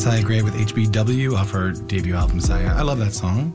Saya Gray with HBW off her debut album, Saya. I love that song.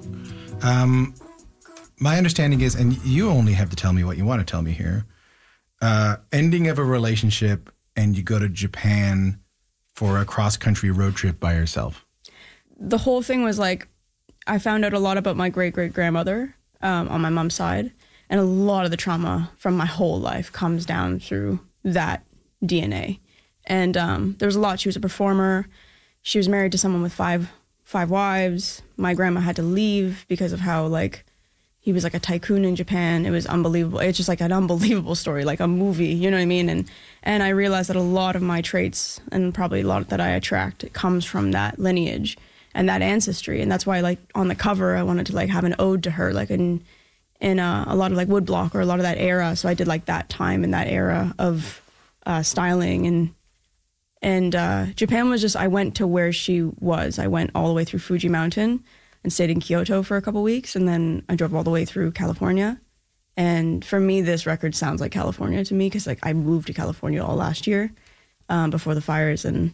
My understanding is, and you only have to tell me what you want to tell me here, ending of a relationship and you go to Japan for a cross-country road trip by yourself. The whole thing was like, I found out a lot about my great-great-grandmother on my mom's side, and a lot of the trauma from my whole life comes down through that DNA. And there was a lot. She was a performer. She was married to someone with five wives. My grandma had to leave because of how, like, he was like a tycoon in Japan. It was unbelievable. It's just like an unbelievable story, like a movie, you know what I mean? And I realized that a lot of my traits, and probably a lot that I attract, it comes from that lineage and that ancestry. And that's why, like, on the cover, I wanted to, like, have an ode to her, like, in a lot of, like, woodblock or a lot of that era. So I did, like, that time and that era of styling. And Japan was just, I went to where she was. I went all the way through Fuji Mountain and stayed in Kyoto for a couple weeks, and then I drove all the way through California. And for me, this record sounds like California to me, because, like, I moved to California all last year before the fires. And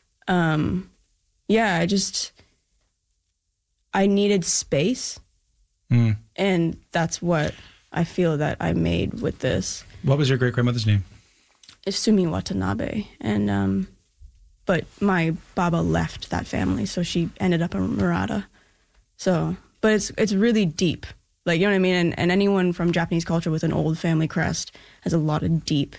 yeah, I needed space. And that's what I feel that I made with this. What was your great-grandmother's name? It's Sumi Watanabe. And but my baba left that family, so she ended up in Murata. So, but it's really deep. Like, you know what I mean? And anyone from Japanese culture with an old family crest has a lot of deep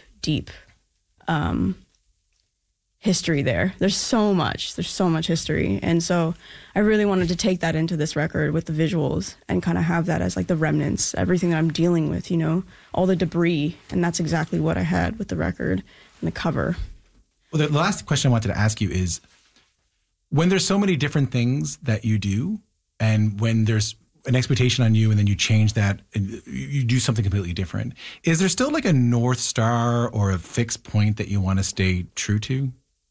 history there. There's so much history. And so I really wanted to take that into this record with the visuals and kind of have that as, like, the remnants, everything that I'm dealing with, you know, all the debris. And that's exactly what I had with the record and the cover. Well, the last question I wanted to ask you is, when there's so many different things that you do, and when there's an expectation on you and then you change that and you do something completely different, is there still, like, a North Star or a fixed point that you want to stay true to?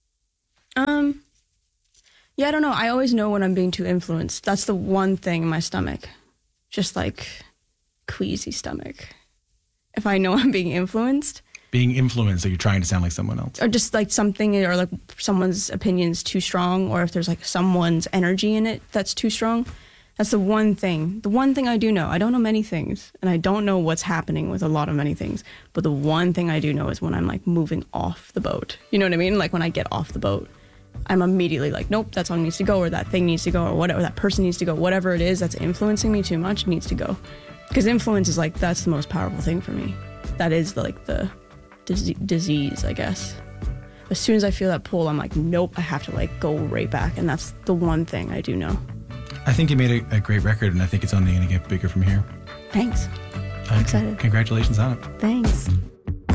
Yeah, I don't know. I always know when I'm being too influenced. That's the one thing in my stomach. Just, like, queasy stomach. If I know I'm being influenced. Being influenced, are you trying to sound like someone else? Or just, like, something, or, like, someone's opinion's too strong, or if there's, like, someone's energy in it that's too strong. That's the one thing I do know. I don't know many things, and I don't know what's happening with a lot of many things, but the one thing I do know is when I'm, like, moving off the boat. You know what I mean? Like, when I get off the boat, I'm immediately like, nope, that song needs to go, or that thing needs to go, or whatever, that person needs to go. Whatever it is that's influencing me too much needs to go. Because influence is, like, that's the most powerful thing for me. That is, the disease, I guess. As soon as I feel that pull, I'm like, nope, I have to, like, go right back. And that's the one thing I do know. I think you made a great record, and I think it's only going to get bigger from here. Thanks. I'm excited. Congratulations on it. Thanks.